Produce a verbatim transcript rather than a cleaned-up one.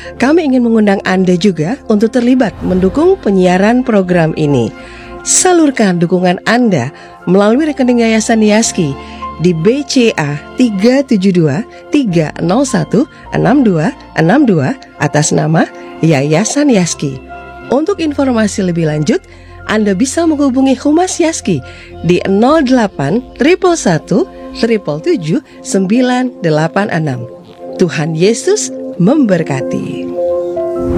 kami ingin mengundang Anda juga untuk terlibat mendukung penyiaran program ini. Salurkan dukungan Anda melalui rekening Yayasan Yaski di B C A tiga tujuh dua tiga nol satu enam dua enam dua atas nama Yayasan Yaski. Untuk informasi lebih lanjut, Anda bisa menghubungi Humas Yaski di nol delapan satu satu satu tujuh tujuh sembilan delapan enam. Tuhan Yesus memberkati.